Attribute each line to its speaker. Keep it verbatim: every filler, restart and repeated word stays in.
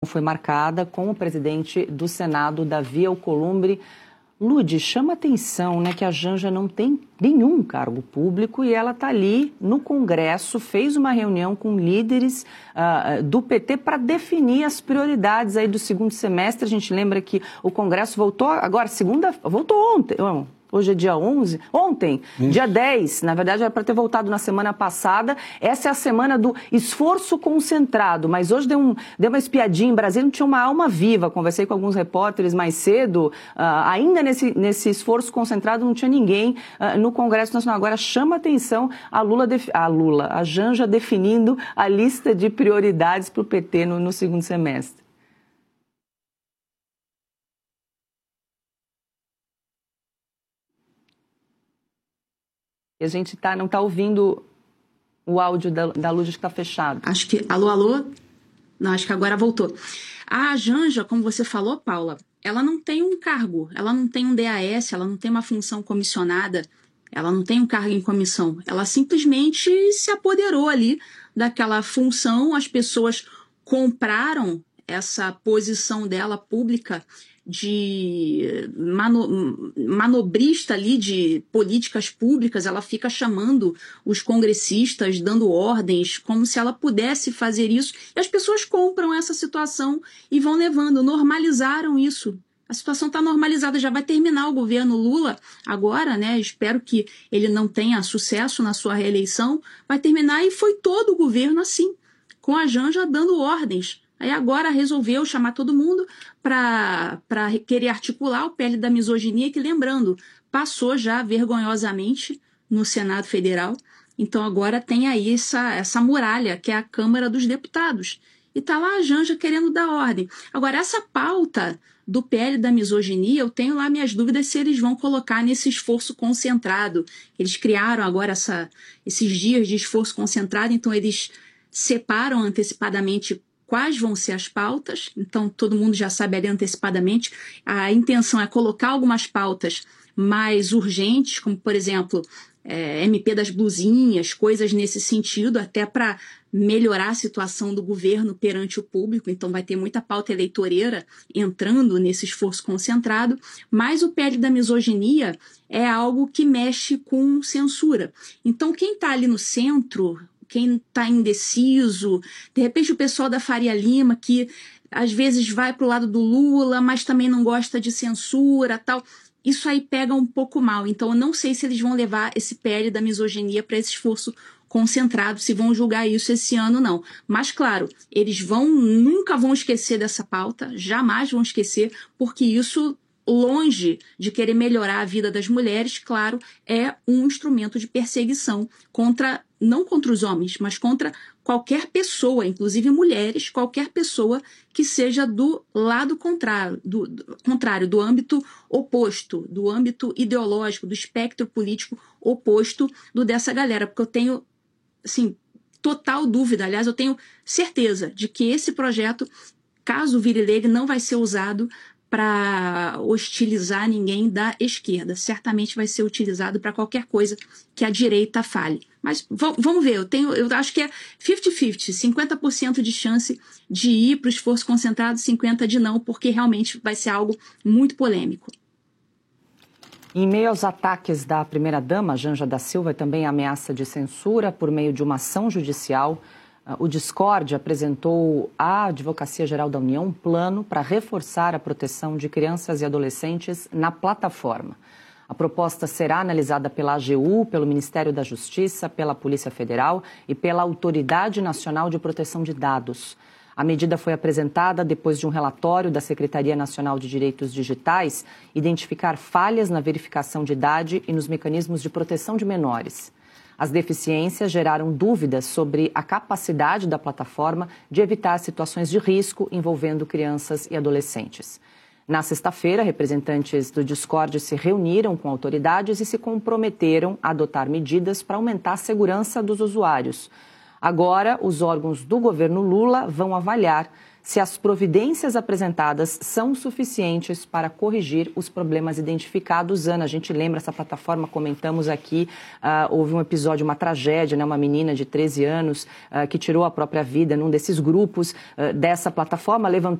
Speaker 1: foi marcada com o presidente do Senado, Davi Alcolumbre. Lude, chama atenção, né, que a Janja não tem nenhum cargo público e ela está ali no Congresso, fez uma reunião com líderes uh, do P T para definir as prioridades aí do segundo semestre. A gente lembra que o Congresso voltou agora, segunda, voltou ontem, não, hoje é dia onze, ontem, Isso. dia dez, na verdade era para ter voltado na semana passada. Essa é a semana do esforço concentrado, mas hoje deu, um, deu uma espiadinha em Brasília, não tinha uma alma viva. Conversei com alguns repórteres mais cedo, uh, ainda nesse, nesse esforço concentrado não tinha ninguém uh, no Congresso Nacional. Agora chama atenção a Lula, a Lula, a Janja definindo a lista de prioridades para o P T no, no segundo semestre. E a gente tá, não está ouvindo o áudio da, da Luz, que está fechado.
Speaker 2: Acho que... Alô, alô? Não, acho que agora voltou. A Janja, como você falou, Paula, ela não tem um cargo, ela não tem um D A S, ela não tem uma função comissionada, ela não tem um cargo em comissão. Ela simplesmente se apoderou ali daquela função, as pessoas compraram essa posição dela pública de mano, manobrista ali de políticas públicas. Ela fica chamando os congressistas, dando ordens, como se ela pudesse fazer isso. E as pessoas compram essa situação e vão levando, normalizaram isso. A situação está normalizada, já vai terminar o governo Lula agora, né? Espero que ele não tenha sucesso na sua reeleição. Vai terminar e foi todo o governo assim, com a Janja dando ordens. Aí agora resolveu chamar todo mundo para querer articular o P L da misoginia, que, lembrando, passou já vergonhosamente no Senado Federal. Então agora tem aí essa, essa muralha, que é a Câmara dos Deputados. E está lá a Janja querendo dar ordem. Agora, essa pauta do P L da misoginia, eu tenho lá minhas dúvidas se eles vão colocar nesse esforço concentrado. Eles criaram agora essa, esses dias de esforço concentrado, então eles separam antecipadamente quais vão ser as pautas, então todo mundo já sabe ali antecipadamente. A intenção é colocar algumas pautas mais urgentes, como, por exemplo, é, M P das blusinhas, coisas nesse sentido, até para melhorar a situação do governo perante o público. Então vai ter muita pauta eleitoreira entrando nesse esforço concentrado, mas o P L da misoginia é algo que mexe com censura. Então quem está ali no centro, quem está indeciso, de repente o pessoal da Faria Lima, que às vezes vai para o lado do Lula, mas também não gosta de censura, tal, isso aí pega um pouco mal. Então eu não sei se eles vão levar esse P L da misoginia para esse esforço concentrado, se vão julgar isso esse ano, não. Mas, claro, eles vão, nunca vão esquecer dessa pauta, jamais vão esquecer, porque isso, longe de querer melhorar a vida das mulheres, claro, é um instrumento de perseguição contra, não contra os homens, mas contra qualquer pessoa, inclusive mulheres, qualquer pessoa que seja do lado contrário, do, do contrário, do âmbito oposto, do âmbito ideológico, do espectro político oposto do dessa galera, porque eu tenho, assim, total dúvida, aliás, eu tenho certeza de que esse projeto, caso vire lei, não vai ser usado para hostilizar ninguém da esquerda. Certamente vai ser utilizado para qualquer coisa que a direita fale. Mas vamos ver, eu, tenho, eu acho que é cinquenta cinquenta, cinquenta por cento de chance de ir para o esforço concentrado, cinquenta por cento de não, porque realmente vai ser algo muito polêmico.
Speaker 1: Em meio aos ataques da primeira-dama, Janja da Silva, e também a ameaça de censura por meio de uma ação judicial, o Discord apresentou à Advocacia Geral da União um plano para reforçar a proteção de crianças e adolescentes na plataforma. A proposta será analisada pela A G U, pelo Ministério da Justiça, pela Polícia Federal e pela Autoridade Nacional de Proteção de Dados. A medida foi apresentada depois de um relatório da Secretaria Nacional de Direitos Digitais identificar falhas na verificação de idade e nos mecanismos de proteção de menores. As deficiências geraram dúvidas sobre a capacidade da plataforma de evitar situações de risco envolvendo crianças e adolescentes. Na sexta-feira, representantes do Discord se reuniram com autoridades e se comprometeram a adotar medidas para aumentar a segurança dos usuários. Agora, os órgãos do governo Lula vão avaliar se as providências apresentadas são suficientes para corrigir os problemas identificados. Ana, a gente lembra essa plataforma, comentamos aqui, uh, houve um episódio, uma tragédia, né, uma menina de treze anos uh, que tirou a própria vida num desses grupos uh, dessa plataforma, levantou